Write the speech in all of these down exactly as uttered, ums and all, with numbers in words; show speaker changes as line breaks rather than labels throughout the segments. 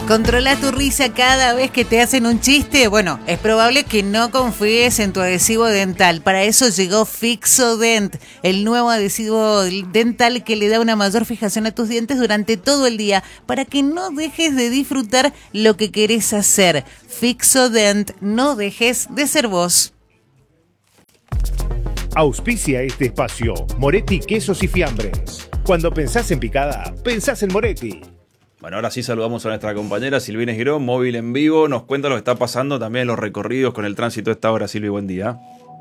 ¿Controla tu risa cada vez que te hacen un chiste? Bueno, es probable que no confíes en tu adhesivo dental. Para eso llegó Fixodent, el nuevo adhesivo dental que le da una mayor fijación a tus dientes durante todo el día, para que no dejes de disfrutar lo que querés hacer. Fixodent, no dejes de ser vos.
Auspicia este espacio Moretti Quesos y Fiambres. Cuando pensás en picada, pensás en Moretti.
Bueno, ahora sí saludamos a nuestra compañera Silvina Esgueró, móvil en vivo. Nos cuenta lo que está pasando también en los recorridos con el tránsito a esta hora. Silvi, buen día.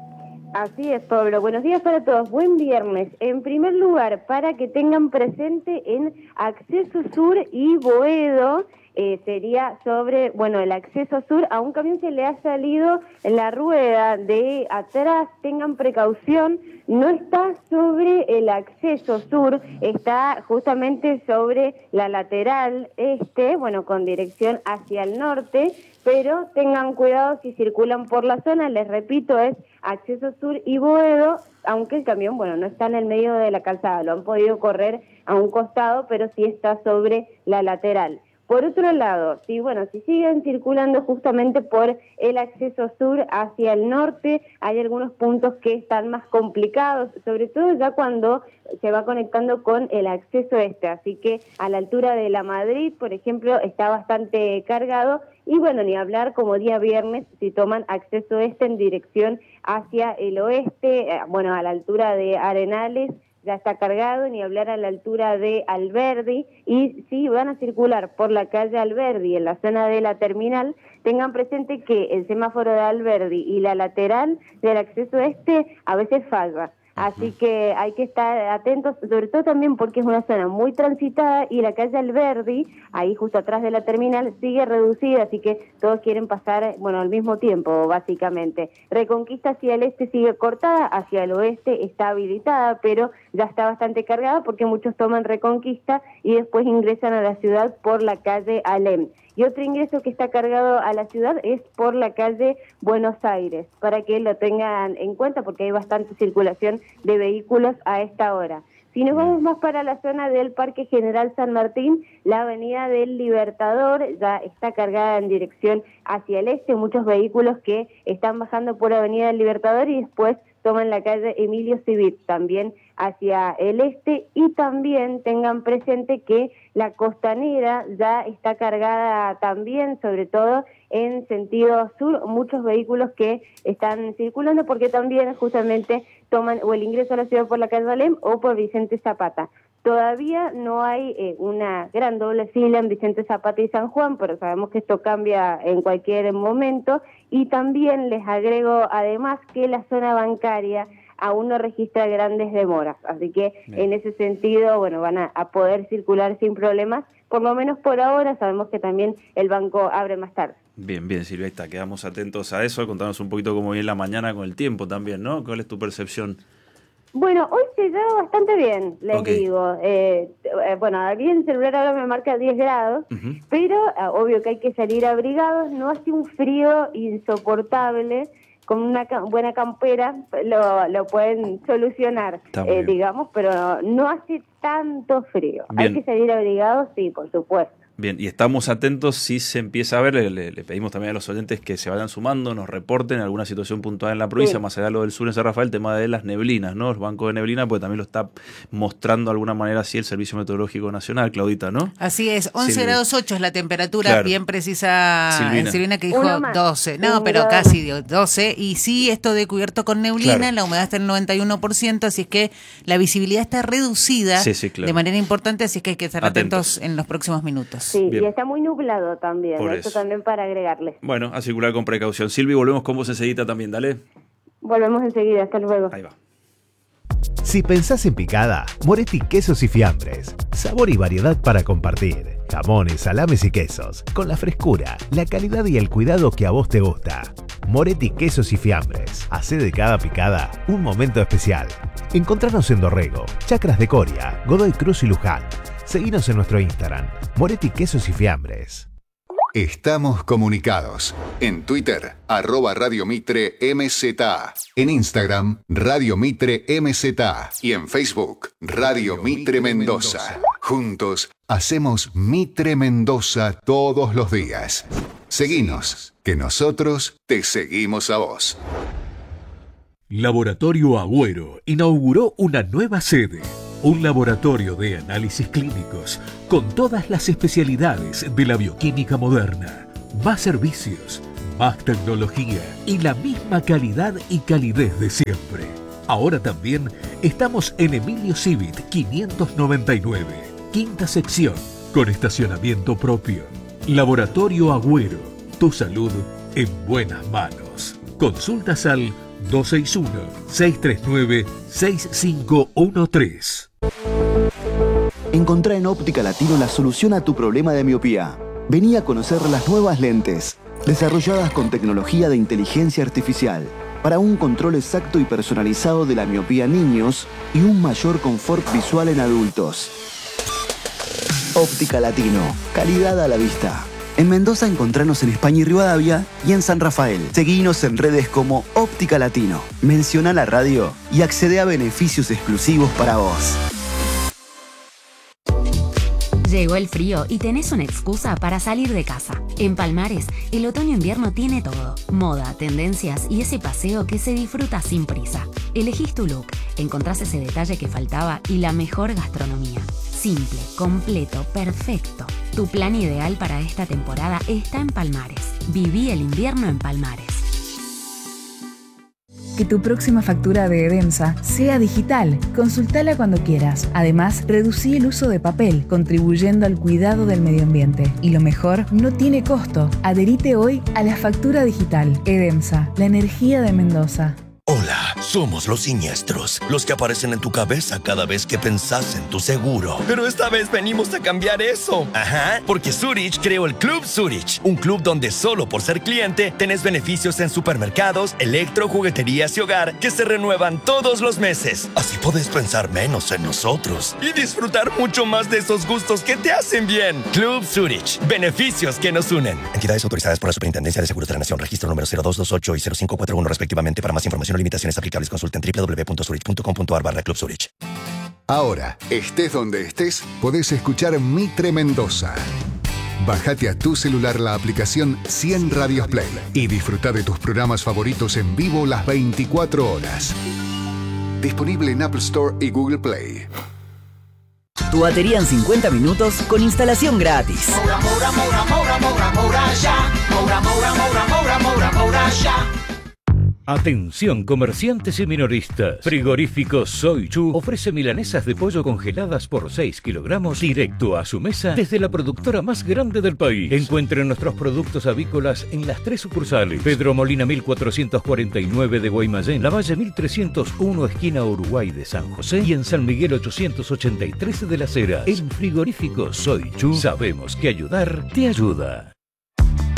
Así es, Pablo. Buenos días para todos. Buen viernes. En primer lugar, para que tengan presente en Acceso Sur y Boedo, eh, sería sobre, bueno, el acceso sur. A un camión se le ha salido la rueda de atrás. Tengan precaución. No está sobre el acceso sur, está justamente sobre la lateral este, bueno, con dirección hacia el norte, pero tengan cuidado si circulan por la zona. Les repito, es acceso sur y Boedo, aunque el camión, bueno, no está en el medio de la calzada, lo han podido correr a un costado, pero sí está sobre la lateral. Por otro lado, si bueno, si siguen circulando justamente por el acceso sur hacia el norte, hay algunos puntos que están más complicados, sobre todo ya cuando se va conectando con el acceso este, así que a la altura de la Madrid, por ejemplo, está bastante cargado, y bueno, ni hablar como día viernes si toman acceso este en dirección hacia el oeste, eh, bueno, a la altura de Arenales, ya está cargado, ni hablar a la altura de Alberdi, y si van a circular por la calle Alberdi en la zona de la terminal, tengan presente que el semáforo de Alberdi y la lateral del acceso este a veces falla. Así que hay que estar atentos, sobre todo también porque es una zona muy transitada y la calle Alberdi, ahí justo atrás de la terminal, sigue reducida, así que todos quieren pasar, bueno, al mismo tiempo, básicamente. Reconquista hacia el este sigue cortada, hacia el oeste está habilitada, pero ya está bastante cargada porque muchos toman Reconquista y después ingresan a la ciudad por la calle Alem. Y otro ingreso que está cargado a la ciudad es por la calle Buenos Aires, para que lo tengan en cuenta porque hay bastante circulación de vehículos a esta hora. Si nos vamos más para la zona del Parque General San Martín, la avenida del Libertador ya está cargada en dirección hacia el este, muchos vehículos que están bajando por avenida del Libertador y después toman la calle Emilio Civit, también hacia el este, y también tengan presente que la Costanera ya está cargada también, sobre todo en sentido sur, muchos vehículos que están circulando porque también justamente toman o el ingreso a la ciudad por la calle Alem o por Vicente Zapata. Todavía no hay eh, una gran doble fila en Vicente Zapata y San Juan, pero sabemos que esto cambia en cualquier momento. Y también les agrego además que la zona bancaria aún no registra grandes demoras, así que bien, en ese sentido, bueno, van a, a poder circular sin problemas, por lo menos por ahora. Sabemos que también el banco abre más tarde.
Bien, bien, Silvia, está, quedamos atentos a eso. Contanos un poquito cómo viene la mañana con el tiempo también, ¿no? ¿Cuál es tu percepción?
Bueno, hoy se lleva bastante bien, les
okay.
digo. Eh, eh, bueno, aquí en el celular ahora me marca diez grados, uh-huh. pero eh, obvio que hay que salir abrigados. No hace un frío insoportable. Con una ca- buena campera lo, lo pueden solucionar, eh, digamos, pero no hace tanto frío. Bien. Hay que salir abrigados, sí, por supuesto.
Bien, y estamos atentos si se empieza a ver, le, le pedimos también a los oyentes que se vayan sumando, nos reporten alguna situación puntual en la provincia, sí, más allá de lo del sur en San Rafael, el tema de las neblinas, ¿no? El banco de neblina, pues también lo está mostrando de alguna manera así el Servicio Meteorológico Nacional, Claudita, ¿no?
Así es, once
Silvina.
grados ocho es la temperatura,
claro,
bien precisa
Silvina,
Silvina que dijo doce, no, pero casi dio doce, y sí, esto de cubierto con neblina, claro, la humedad está en el noventa y uno por ciento, así es que la visibilidad está reducida, sí, sí, claro, de manera importante, así es que hay que estar atentos, atentos en los próximos minutos.
Sí,
bien,
y está muy nublado también,
por
eso,
eso
también para agregarles.
Bueno, a circular con precaución. Silvi, volvemos con vos enseguida también, dale.
Volvemos enseguida, hasta luego.
Ahí va.
Si pensás en picada, Moretti Quesos y Fiambres. Sabor y variedad para compartir. Jamones, salames y quesos. Con la frescura, la calidad y el cuidado que a vos te gusta. Moretti Quesos y Fiambres. Hacé de cada picada un momento especial. Encontranos en Dorrego, Chacras de Coria, Godoy Cruz y Luján. Seguinos en nuestro Instagram, Moretti Quesos y Fiambres.
Estamos comunicados. En Twitter, arroba Radio Mitre M Z. En Instagram, Radio Mitre M Z. Y en Facebook, Radio Mitre Mendoza. Juntos hacemos Mitre Mendoza todos los días. Seguinos, que nosotros te seguimos a vos.
Laboratorio Agüero inauguró una nueva sede. Un laboratorio de análisis clínicos con todas las especialidades de la bioquímica moderna. Más servicios, más tecnología y la misma calidad y calidez de siempre. Ahora también estamos en Emilio Civit quinientos noventa y nueve, quinta sección, con estacionamiento propio. Laboratorio Agüero, tu salud en buenas manos. Consultas al dos seis uno, seis tres nueve, seis cinco uno tres.
Encontrá en Óptica Latino la solución a tu problema de miopía. Vení a conocer las nuevas lentes, desarrolladas con tecnología de inteligencia artificial, para un control exacto y personalizado de la miopía en niños y un mayor confort visual en adultos. Óptica Latino, calidad a la vista. En Mendoza encontranos en España y Rivadavia y en San Rafael. Seguinos en redes como Óptica Latino. Menciona la radio y accede a beneficios exclusivos para vos.
Llegó el frío y tenés una excusa para salir de casa. En Palmares, el otoño-invierno tiene todo. Moda, tendencias y ese paseo que se disfruta sin prisa. Elegís tu look, encontrás ese detalle que faltaba y la mejor gastronomía. Simple, completo, perfecto. Tu plan ideal para esta temporada está en Palmares. Viví el invierno en Palmares.
Que tu próxima factura de Edemsa sea digital. Consultala cuando quieras. Además, reducí el uso de papel, contribuyendo al cuidado del medio ambiente. Y lo mejor, no tiene costo. Adherite hoy a la factura digital. Edemsa, la energía de Mendoza.
Hola, somos los siniestros, los que aparecen en tu cabeza cada vez que pensás en tu seguro. Pero esta vez venimos a cambiar eso. Ajá, porque Zurich creó el Club Zurich, un club donde solo por ser cliente tenés beneficios en supermercados, electro, jugueterías y hogar que se renuevan todos los meses. Así podés pensar menos en nosotros y disfrutar mucho más de esos gustos que te hacen bien. Club Zurich, beneficios que nos unen. Entidades autorizadas por la Superintendencia de Seguros de la Nación, registro número cero dos dos ocho y cero cinco cuatro uno respectivamente. Para más información o limitaciones aplicables, consulta en doble u doble u doble u punto zurich punto com punto a r barra Club Zurich.
Ahora, estés donde estés, podés escuchar Mitre Mendoza. Bájate a tu celular la aplicación cien Radios Play y disfruta de tus programas favoritos en vivo las veinticuatro horas. Disponible en Apple Store y Google Play.
Tu batería en cincuenta minutos con instalación gratis.
Moura, moura, moura, moura, moura, moura, ya. Moura, moura, moura, moura, moura, moura, ya.
Atención comerciantes y minoristas. Frigorífico Soy Chu ofrece milanesas de pollo congeladas por seis kilogramos directo a su mesa desde la productora más grande del país. Encuentren nuestros productos avícolas en las tres sucursales: Pedro Molina mil cuatrocientos cuarenta y nueve de Guaymallén, La Valle mil trescientos uno esquina Uruguay de San José y en San Miguel ochocientos ochenta y tres de Las Heras. En Frigorífico Soy Chu sabemos que ayudar te ayuda.